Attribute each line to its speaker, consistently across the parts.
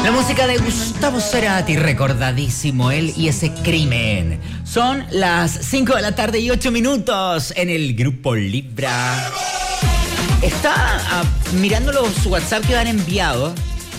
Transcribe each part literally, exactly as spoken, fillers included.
Speaker 1: La música de Gustavo Cerati, recordadísimo él y ese crimen. Son las cinco de la tarde y ocho minutos en el Grupo Libra. Está uh, mirando los WhatsApp que han enviado.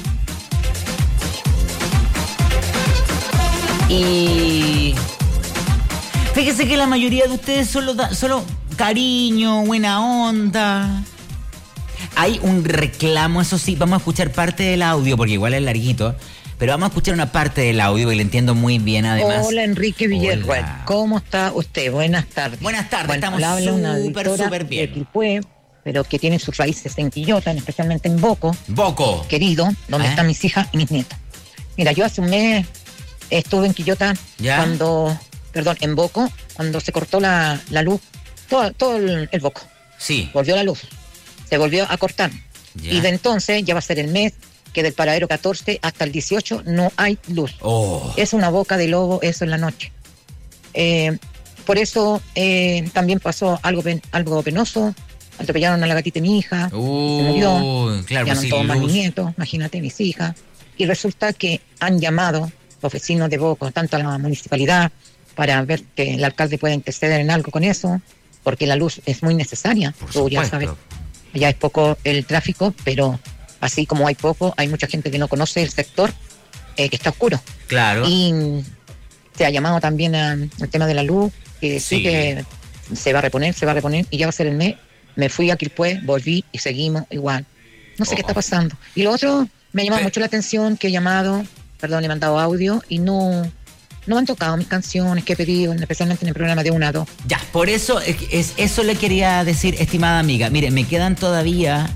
Speaker 1: Y fíjese que la mayoría de ustedes solo, da, solo cariño, buena onda. Hay un reclamo, eso sí, vamos a escuchar parte del audio, porque igual es larguito, pero vamos a escuchar una parte del audio y lo entiendo muy bien además.
Speaker 2: Hola, Enrique Villarreal. ¿Cómo está usted? Buenas tardes.
Speaker 1: Buenas tardes,
Speaker 2: bueno,
Speaker 1: estamos súper, súper bien.
Speaker 2: De Quilpué, pero que tiene sus raíces en Quillota, especialmente en Boco.
Speaker 1: Boco.
Speaker 2: Querido, donde
Speaker 1: ¿Eh?
Speaker 2: están mis hijas y mis nietas. Mira, yo hace un mes estuve en Quillota
Speaker 1: ¿Ya?
Speaker 2: cuando, perdón, en Boco, cuando se cortó la, la luz, todo, todo el, el Boco.
Speaker 1: Sí.
Speaker 2: Volvió la luz. Se volvió a cortar.
Speaker 1: Ya.
Speaker 2: Y de entonces ya va a ser el mes que del paradero catorce hasta el dieciocho no hay luz.
Speaker 1: Oh.
Speaker 2: Es una boca de lobo eso en la noche. Eh, por eso eh, también pasó algo, pen, algo penoso. Atropellaron a la gatita de mi hija.
Speaker 1: Uh,
Speaker 2: se murió.
Speaker 1: claro,
Speaker 2: ya
Speaker 1: pues
Speaker 2: no
Speaker 1: sí,
Speaker 2: todos más
Speaker 1: luz.
Speaker 2: mis nietos, imagínate, mis hijas. Y resulta que han llamado los vecinos de Boco, tanto a la municipalidad, para ver que el alcalde pueda interceder en algo con eso, porque la luz es muy necesaria.
Speaker 1: Por
Speaker 2: Tú ya
Speaker 1: supuesto.
Speaker 2: sabes. Ya es poco el tráfico, pero así como hay poco, hay mucha gente que no conoce el sector, eh, que está oscuro.
Speaker 1: Claro.
Speaker 2: Y se ha llamado también al tema de la luz, que sí.
Speaker 1: Sí.
Speaker 2: que se va a reponer, se va a reponer, y ya va a ser el mes. Me fui a Quilpué, volví y seguimos igual. No sé
Speaker 1: Oh.
Speaker 2: qué está pasando. Y lo otro, me ha llamado
Speaker 1: Pe-
Speaker 2: mucho la atención que he llamado, perdón, he mandado audio y no... No han tocado mis canciones que he pedido, especialmente en el programa de una a dos.
Speaker 1: Ya, por eso, es, es- eso le quería decir, estimada amiga. Mire, me quedan todavía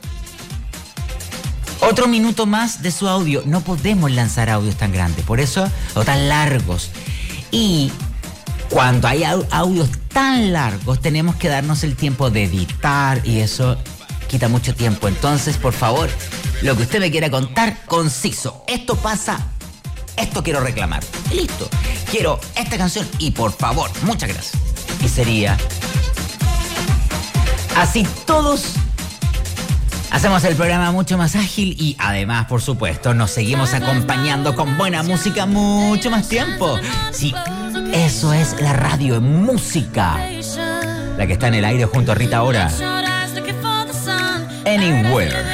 Speaker 1: otro minuto más de su audio. No podemos lanzar audios tan grandes, por eso, o tan largos. Y cuando hay au- audios tan largos, tenemos que darnos el tiempo de editar y eso quita mucho tiempo. Entonces, por favor, lo que usted me quiera contar, conciso. Esto pasa... Esto quiero reclamar. Y listo. Quiero esta canción y por favor, muchas gracias. Y sería... Así todos hacemos el programa mucho más ágil y además, por supuesto, nos seguimos acompañando con buena música mucho más tiempo. Sí, eso es la radio en música. La que está en el aire junto a Rita Ora. Anywhere.